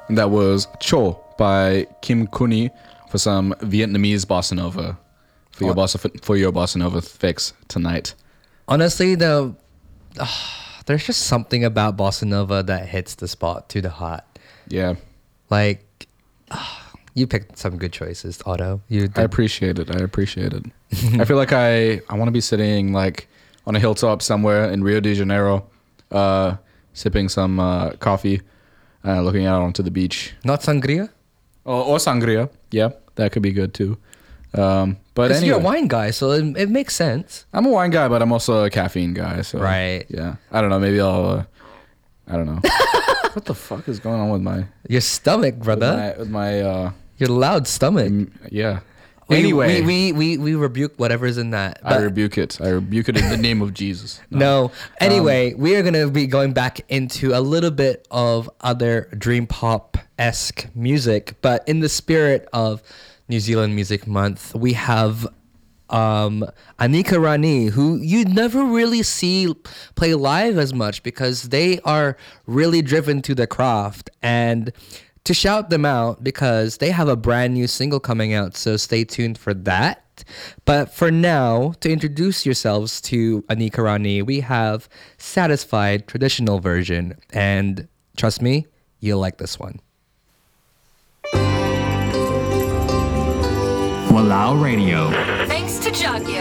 And that was Cho by Kim Kuni for some Vietnamese bossa nova for your bossa nova fix tonight. Honestly, though, there's just something about bossa nova that hits the spot to the heart. Yeah. Like, you picked some good choices, Otto. I appreciate it. I feel like I want to be sitting like on a hilltop somewhere in Rio de Janeiro, sipping some coffee, looking out onto the beach. Not sangria? Or sangria. Yeah, that could be good too. But anyway, you're a wine guy, so it makes sense. I'm a wine guy, but I'm also a caffeine guy. So right. Yeah. I don't know. Maybe I'll. I don't know. What the fuck is going on with your stomach, brother? With my your loud stomach. Yeah. Anyway, we rebuke whatever's in that. I rebuke it. I rebuke it in the name of Jesus. No. Anyway, we are gonna be going back into a little bit of other dream pop-esque music, but in the spirit of New Zealand Music Month, we have Anika Rani, who you never really see play live as much because they are really driven to the craft. And to shout them out because they have a brand new single coming out, so stay tuned for that. But for now, to introduce yourselves to Anika Rani, we have Satisfied traditional version, and trust me, you'll like this one. Walau Radio. Thanks to Jagya.